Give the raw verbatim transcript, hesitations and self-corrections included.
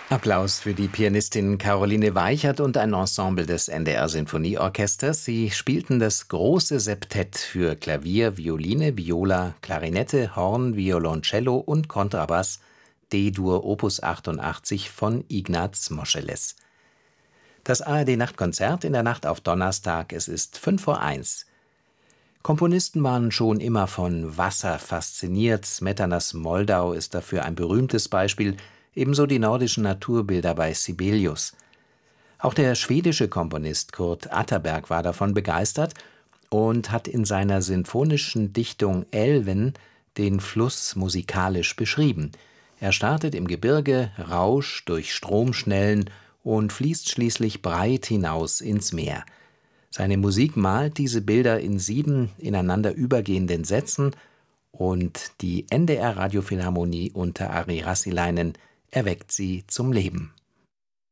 Applaus für die Pianistin Caroline Weichert und ein Ensemble des N D R-Sinfonieorchesters. Sie spielten das große Septett für Klavier, Violine, Viola, Klarinette, Horn, Violoncello und Kontrabass, D-Dur Opus achtundachtzig von Ignaz Moscheles. Das A R D-Nachtkonzert in der Nacht auf Donnerstag, es ist fünf vor eins. Komponisten waren schon immer von Wasser fasziniert. Smetanas Moldau ist dafür ein berühmtes Beispiel, ebenso die nordischen Naturbilder bei Sibelius. Auch der schwedische Komponist Kurt Atterberg war davon begeistert und hat in seiner sinfonischen Dichtung Elven den Fluss musikalisch beschrieben. Er startet im Gebirge, rauscht durch Stromschnellen und fließt schließlich breit hinaus ins Meer. Seine Musik malt diese Bilder in sieben ineinander übergehenden Sätzen und die N D R Radiophilharmonie unter Ari Rassilainen erweckt sie zum Leben.